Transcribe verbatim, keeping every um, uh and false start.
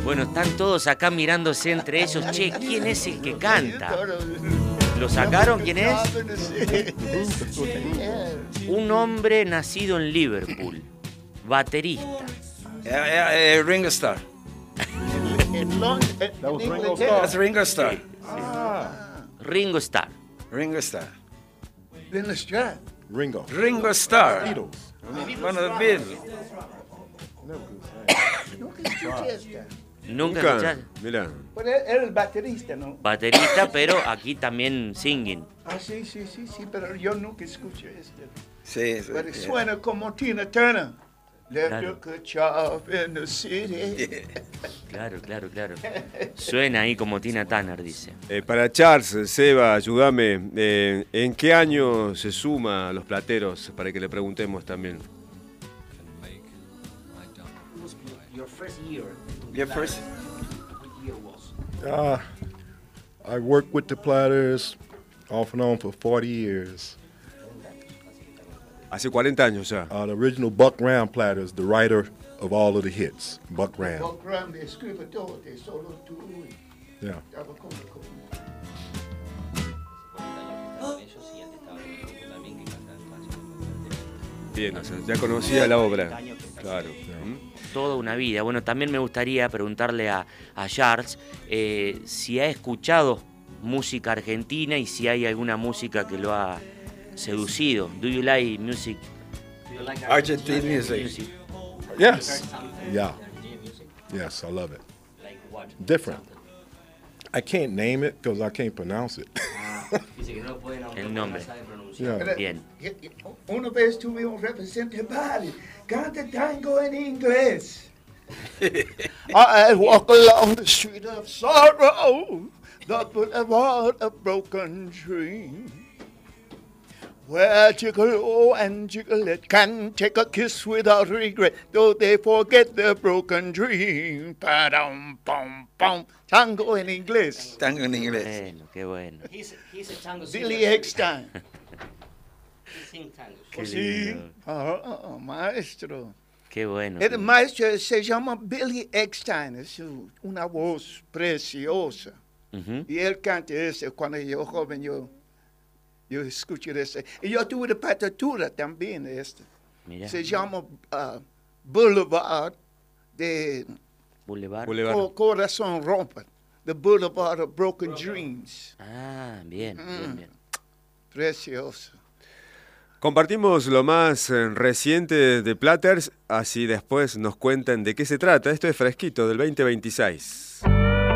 Bueno, están todos acá mirándose entre ellos. Che, ¿quién es el que canta? ¿Lo sacaron? ¿Quién es? Un hombre nacido en Liverpool. Baterista. Uh, uh, uh, Ringo Starr. That was Ringo Starr. That's Ringo Starr. Ah. Ringo Starr. Ringo Starr. Ringo Starr. Ringo. Ringo Starr. Beatles. One of the Beatles. Nunca escuché esta. Nunca Nunca. escuchaste. Mirá. Pero era el baterista, ¿no? Baterista, pero aquí también singing. Ah, sí, sí, sí, sí, pero yo nunca escuché este. Sí, sí. Pero yeah. suena como Tina Turner. Left Claro. a good job in the city. Claro, claro, claro. Suena ahí como Tina Turner, dice. Eh, para Charles, Seba, ayúdame. Eh, ¿En qué año se suma a los plateros? Para que le preguntemos también. Your first year. Your first. What year was? Uh, I worked with the Platters off and on for forty years. Hace cuarenta años ya. Uh, the original Buck Ram Platters, the writer of all of the hits, Buck Ram. Buck Ram, de escritor, de solo tú. Yeah. Estaba como- como- Bien, o sea, ya conocía la obra. Claro. ¿Mm? Toda una vida. Bueno, también me gustaría preguntarle a, a Charles eh, si ha escuchado música argentina y si hay alguna música que lo ha seducido. Do you like music? Do you like Argentine music. music? Yes. Yeah. Yes, I love it. Like what? Different. I can't name it because I can't pronounce it. Dice que no lo pueden El nombre. sabe pronunciar. Yeah. Bien. Una vez tuve un representante Bari, canta tango en inglés. I walk along the street of sorrow, the boulevard of broken dreams, where Gigolo and Gigolette can take a kiss without regret, though they forget their broken dream. Pa-dum, pum, pum. Tango en inglés. Tango en inglés. Bueno, qué bueno. He's, he's a tango singer. Billy Eckstein. He sing tangos. Qué Sí, lindo. ah, ah, maestro. Qué bueno. El maestro se llama Billy Eckstein, es u- una voz preciosa. Ujú. Y él canta ese cuando yo joven, yo, yo escuché ese. Y yo tuve la partitura también de este. Mirá. Se llama ah, Boulevard de Boulevard. Boulevard. Co- Corazón Rompe. The Boulevard of Broken Dreams. Ah, bien, bien, bien. Precioso. Compartimos lo más eh, reciente de Platters, así después nos cuentan de qué se trata. Esto es fresquito del veinte veintiséis.